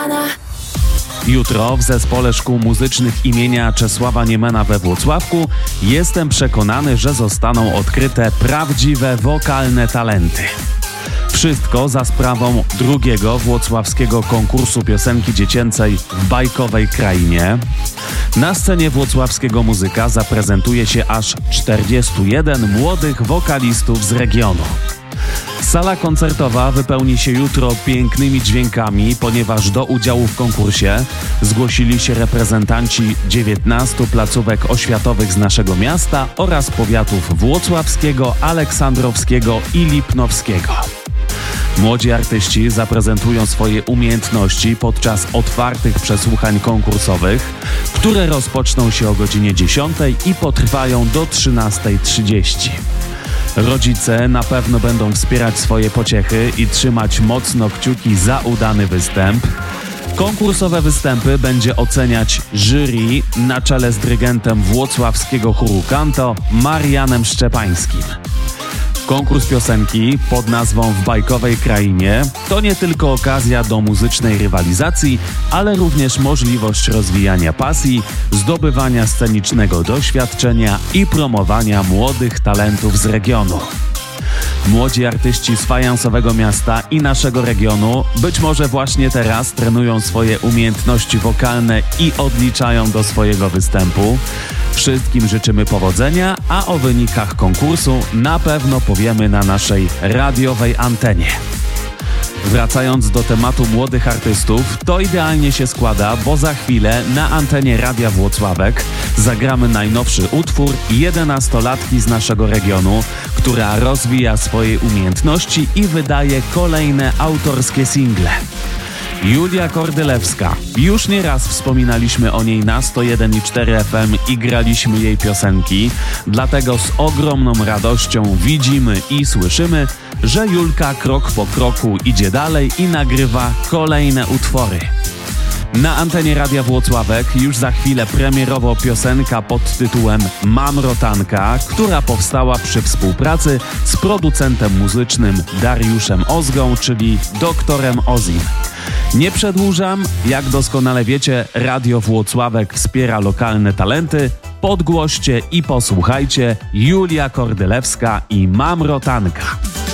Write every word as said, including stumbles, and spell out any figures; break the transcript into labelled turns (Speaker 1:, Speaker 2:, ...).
Speaker 1: rana.
Speaker 2: Jutro w Zespole Szkół Muzycznych imienia Czesława Niemena we Włocławku jestem przekonany, że zostaną odkryte prawdziwe wokalne talenty. Wszystko za sprawą drugiego włocławskiego konkursu piosenki dziecięcej w bajkowej krainie. Na scenie włocławskiego muzyka zaprezentuje się aż czterdziestu jeden młodych wokalistów z regionu. Sala koncertowa wypełni się jutro pięknymi dźwiękami, ponieważ do udziału w konkursie zgłosili się reprezentanci dziewiętnastu placówek oświatowych z naszego miasta oraz powiatów włocławskiego, aleksandrowskiego i lipnowskiego. Młodzi artyści zaprezentują swoje umiejętności podczas otwartych przesłuchań konkursowych, które rozpoczną się o godzinie dziesiątej i potrwają do trzynastej trzydzieści. Rodzice na pewno będą wspierać swoje pociechy i trzymać mocno kciuki za udany występ. Konkursowe występy będzie oceniać jury na czele z dyrygentem włocławskiego chóru Kanto Marianem Szczepańskim. Konkurs piosenki pod nazwą W bajkowej krainie to nie tylko okazja do muzycznej rywalizacji, ale również możliwość rozwijania pasji, zdobywania scenicznego doświadczenia i promowania młodych talentów z regionu. Młodzi artyści z fajansowego miasta i naszego regionu być może właśnie teraz trenują swoje umiejętności wokalne i odliczają do swojego występu. Wszystkim życzymy powodzenia, a o wynikach konkursu na pewno powiemy na naszej radiowej antenie. Wracając do tematu młodych artystów, to idealnie się składa, bo za chwilę na antenie Radia Włocławek zagramy najnowszy utwór jedenastolatki z naszego regionu, która rozwija swoje umiejętności i wydaje kolejne autorskie single. Julia Kordylewska. Już nieraz wspominaliśmy o niej na sto jeden i cztery F M i graliśmy jej piosenki, dlatego z ogromną radością widzimy i słyszymy, że Julka krok po kroku idzie dalej i nagrywa kolejne utwory. Na antenie Radia Włocławek już za chwilę premierowo piosenka pod tytułem Mam rotanka, która powstała przy współpracy z producentem muzycznym Dariuszem Ozgą, czyli doktorem Ozim. Nie przedłużam, jak doskonale wiecie, Radio Włocławek wspiera lokalne talenty. Podgłoście i posłuchajcie Julia Kordylewska i Mam rotanka.